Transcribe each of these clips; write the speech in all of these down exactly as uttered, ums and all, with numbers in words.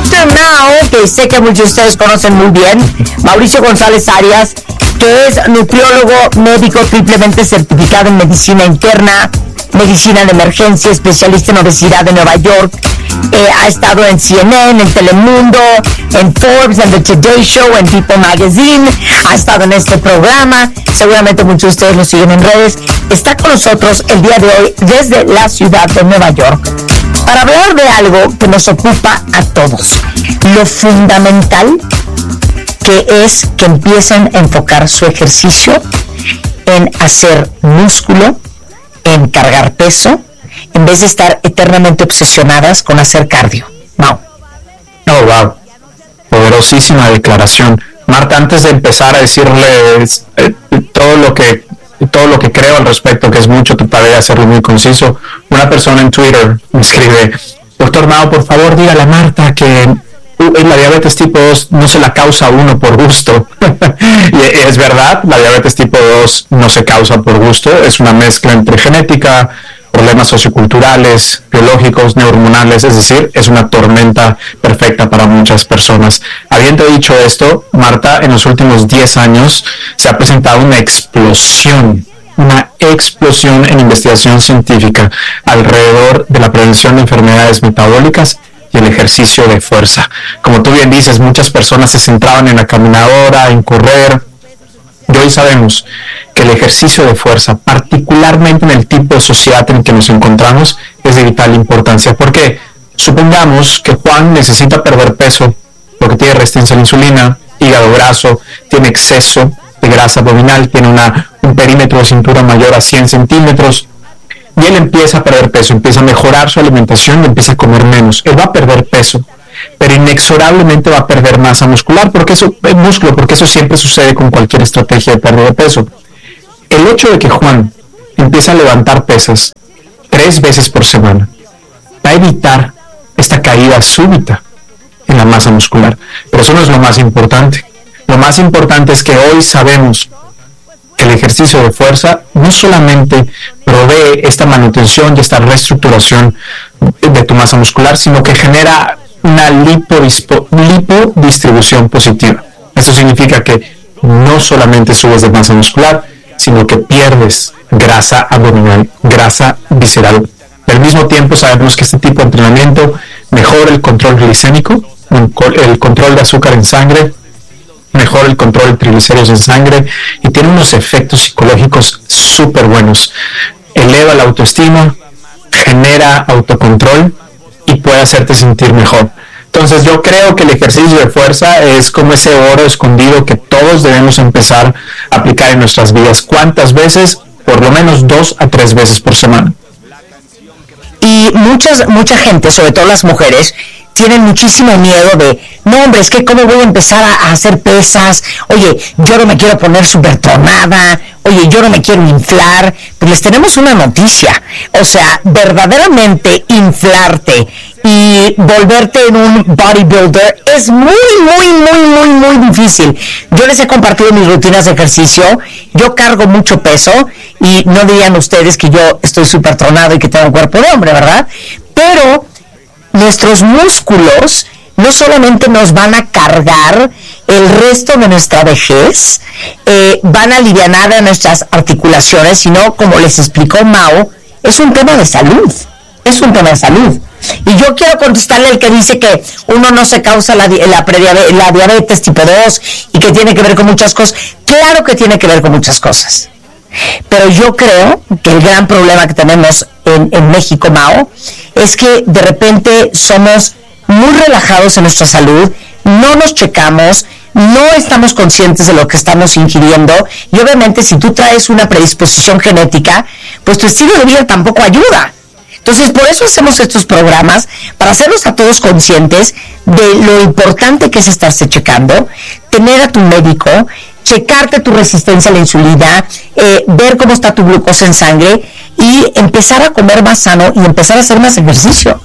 doctor Mao, que sé que muchos de ustedes conocen muy bien, Mauricio González Arias, que es nutriólogo médico triplemente certificado en medicina interna, medicina de emergencia, especialista en obesidad de Nueva York. Eh, ha estado en C N N, en Telemundo, en Forbes, en The Today Show, en People Magazine. Ha estado en este programa. Seguramente muchos de ustedes lo siguen en redes. Está con nosotros el día de hoy desde la ciudad de Nueva York para hablar de algo que nos ocupa a todos. Lo fundamental que es que empiecen a enfocar su ejercicio en hacer músculo, en cargar peso, en vez de estar eternamente obsesionadas con hacer cardio. Wow. Oh, wow. Poderosísima declaración. Marta, antes de empezar a decirles eh, todo lo que todo lo que creo al respecto, que es mucho, trataré de hacerlo muy conciso. Una persona en Twitter me escribe: doctor Mao, por favor dígale a Marta que la diabetes tipo dos no se la causa uno por gusto. Y es verdad, la diabetes tipo dos no se causa por gusto, es una mezcla entre genética, problemas socioculturales, biológicos, neurohormonales, es decir, es una tormenta perfecta para muchas personas. Habiendo dicho esto, Marta, en los últimos diez años se ha presentado una explosión, una explosión en investigación científica alrededor de la prevención de enfermedades metabólicas y el ejercicio de fuerza. Como tú bien dices, muchas personas se centraban en la caminadora, en correr, y hoy sabemos que el ejercicio de fuerza, particularmente en el tipo de sociedad en el que nos encontramos, es de vital importancia. Porque supongamos que Juan necesita perder peso porque tiene resistencia a la insulina, hígado graso, tiene exceso de grasa abdominal, tiene una, un perímetro de cintura mayor a cien centímetros, y él empieza a perder peso, empieza a mejorar su alimentación y empieza a comer menos. Él va a perder peso, pero inexorablemente va a perder masa muscular, porque eso, el músculo, porque eso siempre sucede con cualquier estrategia de pérdida de peso. El hecho de que Juan empiece a levantar pesas tres veces por semana va a evitar esta caída súbita en la masa muscular. Pero eso no es lo más importante. Lo más importante es que hoy sabemos que el ejercicio de fuerza no solamente provee esta manutención y esta reestructuración de tu masa muscular, sino que genera una lipodispo, lipodistribución positiva. Eso significa que no solamente subes de masa muscular, sino que pierdes grasa abdominal, grasa visceral. Al mismo tiempo sabemos que este tipo de entrenamiento mejora el control glicémico, el control de azúcar en sangre, mejora el control de triglicéridos en sangre y tiene unos efectos psicológicos súper buenos. Eleva la autoestima, genera autocontrol y puede hacerte sentir mejor. Entonces yo creo que el ejercicio de fuerza es como ese oro escondido que todos debemos empezar a aplicar en nuestras vidas. ¿Cuántas veces? Por lo menos dos a tres veces por semana. Y muchas, mucha gente, sobre todo las mujeres, tienen muchísimo miedo de, no hombre, es que cómo voy a empezar a, a hacer pesas, oye, yo no me quiero poner súper tronada, oye, yo no me quiero inflar. Pues les tenemos una noticia, o sea, verdaderamente inflarte y volverte en un bodybuilder es muy, muy, muy, muy, muy difícil. Yo les he compartido mis rutinas de ejercicio, yo cargo mucho peso y no dirían ustedes que yo estoy súper tronado y que tengo un cuerpo de hombre, ¿verdad? Pero nuestros músculos no solamente nos van a cargar el resto de nuestra vejez, eh, van a alivianar a nuestras articulaciones, sino, como les explicó Mao, es un tema de salud, es un tema de salud. Y yo quiero contestarle al que dice que uno no se causa la, la, prediabetes, la diabetes tipo dos y que tiene que ver con muchas cosas. Claro que tiene que ver con muchas cosas. Pero yo creo que el gran problema que tenemos en, en México, Mao, es que de repente somos muy relajados en nuestra salud, no nos checamos, no estamos conscientes de lo que estamos ingiriendo y obviamente si tú traes una predisposición genética, pues tu estilo de vida tampoco ayuda. Entonces, por eso hacemos estos programas, para hacerlos a todos conscientes de lo importante que es estarse checando, tener a tu médico, checarte tu resistencia a la insulina, eh, ver cómo está tu glucosa en sangre y empezar a comer más sano y empezar a hacer más ejercicio.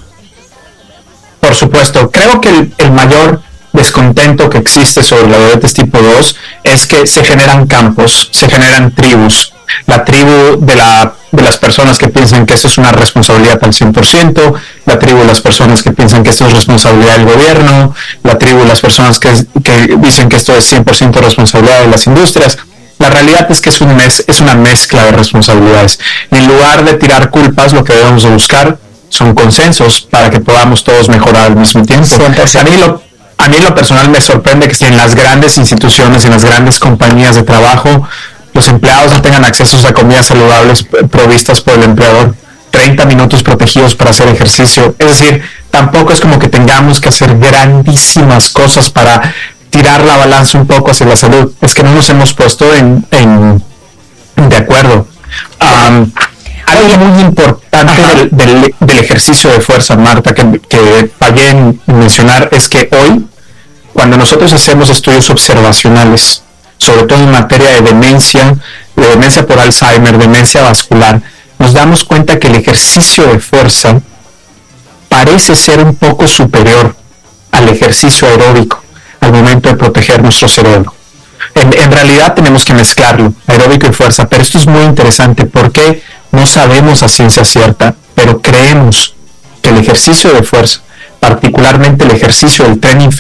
Por supuesto, creo que el, el mayor descontento que existe sobre la diabetes tipo dos es que se generan campos, se generan tribus. la tribu de, la, de las personas que piensan que esto es una responsabilidad al cien por ciento, la tribu de las personas que piensan que esto es responsabilidad del gobierno, la tribu de las personas que, que dicen que esto es cien por ciento responsabilidad de las industrias. La realidad es que es, un mes, es una mezcla de responsabilidades. Y en lugar de tirar culpas, lo que debemos de buscar son consensos para que podamos todos mejorar al mismo tiempo. A mí lo, a mí lo personal me sorprende que en las grandes instituciones, en las grandes compañías de trabajo, los empleados no tengan acceso a comidas saludables provistas por el empleador, treinta minutos protegidos para hacer ejercicio. Es decir, tampoco es como que tengamos que hacer grandísimas cosas para tirar la balanza un poco hacia la salud. Es que no nos hemos puesto en, en de acuerdo. Um, algo muy importante del, del, del ejercicio de fuerza, Marta, que, que fallé en mencionar, es que hoy, cuando nosotros hacemos estudios observacionales, sobre todo en materia de demencia, de demencia por Alzheimer, demencia vascular, nos damos cuenta que el ejercicio de fuerza parece ser un poco superior al ejercicio aeróbico al momento de proteger nuestro cerebro. En, en realidad tenemos que mezclarlo, aeróbico y fuerza, pero esto es muy interesante porque no sabemos a ciencia cierta, pero creemos que el ejercicio de fuerza, particularmente el ejercicio del tren inferior,